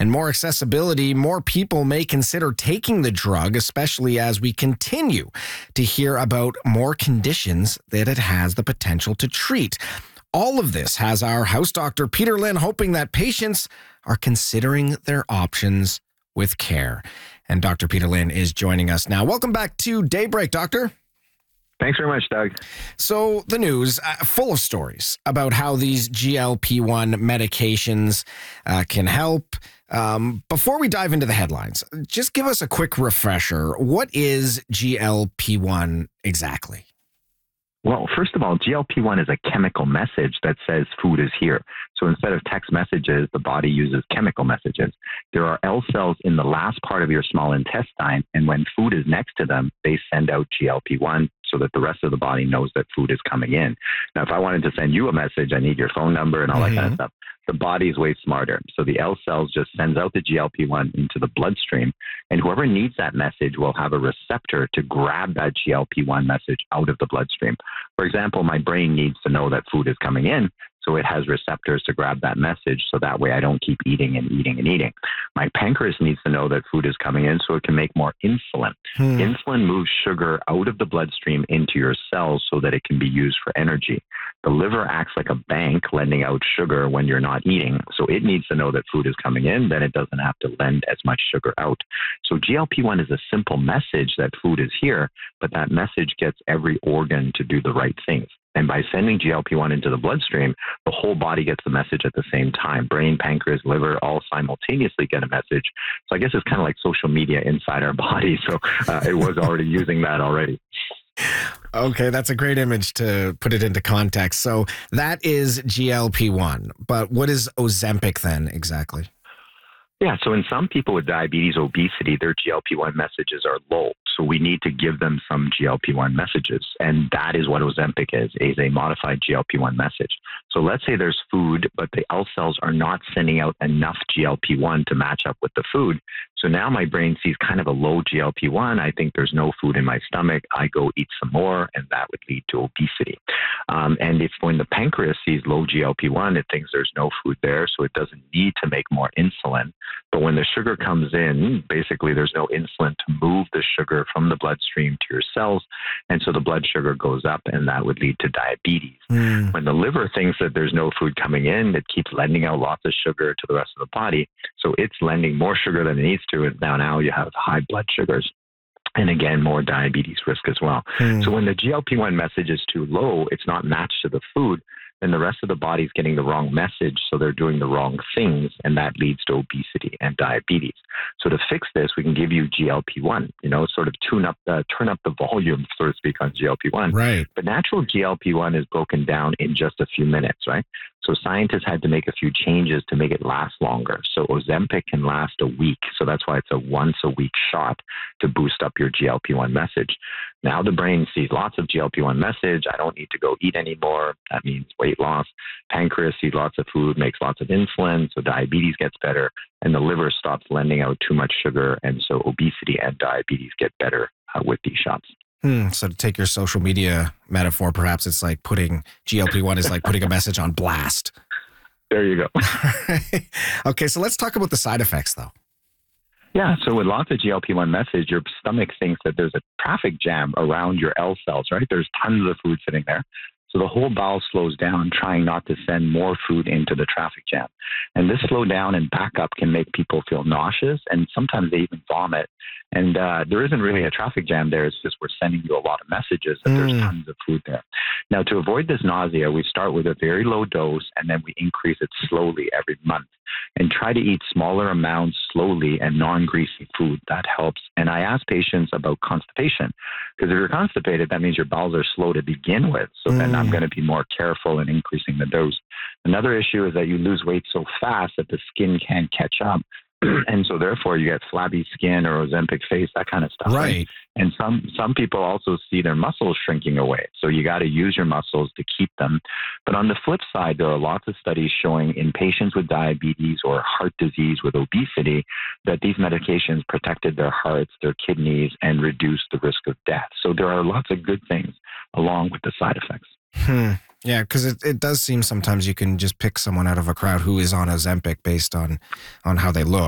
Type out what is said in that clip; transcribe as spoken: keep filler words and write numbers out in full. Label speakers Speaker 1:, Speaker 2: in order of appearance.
Speaker 1: And more accessibility, more people may consider taking the drug, especially as we continue to hear about more conditions that it has the potential to treat. All of this has our house doctor, Peter Lynn, hoping that patients are considering their options with care. And Doctor Peter Lynn is joining us now. Welcome back to Daybreak, Doctor.
Speaker 2: Thanks very much, Doug.
Speaker 1: So the news, uh, full of stories about how these G L P one medications uh, can help. Um, before we dive into the headlines, just give us a quick refresher. What is G L P one exactly?
Speaker 2: Well, first of all, G L P one is a chemical message that says food is here. So instead of text messages, the body uses chemical messages. There are L cells in the last part of your small intestine, and when food is next to them, they send out G L P one so that the rest of the body knows that food is coming in. Now, if I wanted to send you a message, I need your phone number and all mm-hmm. that kind of stuff. The body is way smarter. So the L cells just sends out the G L P one into the bloodstream, and whoever needs that message will have a receptor to grab that G L P one message out of the bloodstream. For example, my brain needs to know that food is coming in, so it has receptors to grab that message, so that way I don't keep eating and eating and eating. My pancreas needs to know that food is coming in so it can make more insulin. Hmm. Insulin moves sugar out of the bloodstream into your cells so that it can be used for energy. The liver acts like a bank lending out sugar when you're not eating, so it needs to know that food is coming in, then it doesn't have to lend as much sugar out. So G L P one is a simple message that food is here, but that message gets every organ to do the right things. And by sending G L P one into the bloodstream, the whole body gets the message at the same time. Brain, pancreas, liver all simultaneously get a message. So I guess it's kind of like social media inside our body. So uh, it was already using that already.
Speaker 1: Okay, that's a great image to put it into context. So that is G L P one. But what is Ozempic then exactly?
Speaker 2: Yeah, so in some people with diabetes, obesity, their G L P one messages are low. So we need to give them some G L P one messages. And that is what Ozempic is, is a modified G L P one message. So let's say there's food, but the L cells are not sending out enough G L P one to match up with the food. So now my brain sees kind of a low G L P one. I think there's no food in my stomach. I go eat some more, and that would lead to obesity. Um, and if when the pancreas sees low G L P one, it thinks there's no food there, so it doesn't need to make more insulin. But when the sugar comes in, basically there's no insulin to move the sugar from the bloodstream to your cells. And so the blood sugar goes up, and that would lead to diabetes. Mm. When the liver thinks that there's no food coming in, it keeps lending out lots of sugar to the rest of the body. So it's lending more sugar than it needs to. And now, now you have high blood sugars. And again, more diabetes risk as well. Mm. So when the G L P one message is too low, it's not matched to the food, then the rest of the body's getting the wrong message, so they're doing the wrong things, and that leads to obesity and diabetes. So to fix this, we can give you G L P one, you know, sort of tune up, uh, turn up the volume, so to speak, on G L P one.
Speaker 1: Right.
Speaker 2: But natural G L P one is broken down in just a few minutes, right? So scientists had to make a few changes to make it last longer. So Ozempic can last a week. So that's why it's a once a week shot to boost up your G L P one message. Now the brain sees lots of G L P one message. I don't need to go eat anymore. That means weight loss. Pancreas sees lots of food, makes lots of insulin. So diabetes gets better. And the liver stops lending out too much sugar. And so obesity and diabetes get better uh, with these shots.
Speaker 1: Hmm. So to take your social media metaphor, perhaps it's like putting G L P one is like putting a message on blast.
Speaker 2: There you go.
Speaker 1: Okay, so let's talk about the side effects, though.
Speaker 2: Yeah, so with lots of G L P one message, your stomach thinks that there's a traffic jam around your L cells, right? There's tons of food sitting there. So the whole bowel slows down, trying not to send more food into the traffic jam. And this slowdown and backup can make people feel nauseous, and sometimes they even vomit. And uh, there isn't really a traffic jam there. It's just we're sending you a lot of messages that mm. there's tons of food there. Now, to avoid this nausea, we start with a very low dose, and then we increase it slowly every month. And try to eat smaller amounts slowly and non-greasy food. That helps. And I ask patients about constipation, because if you're constipated, that means your bowels are slow to begin with. So mm. then I'm going to be more careful in increasing the dose. Another issue is that you lose weight so fast that the skin can't catch up. And so therefore you get flabby skin or Ozempic face, that kind of stuff.
Speaker 1: Right.
Speaker 2: right? And some, some people also see their muscles shrinking away. So you got to use your muscles to keep them. But on the flip side, there are lots of studies showing in patients with diabetes or heart disease with obesity that these medications protected their hearts, their kidneys, and reduced the risk of death. So there are lots of good things along with the side effects.
Speaker 1: Hmm. Yeah, because it, it does seem sometimes you can just pick someone out of a crowd who is on Ozempic based on, on how they look.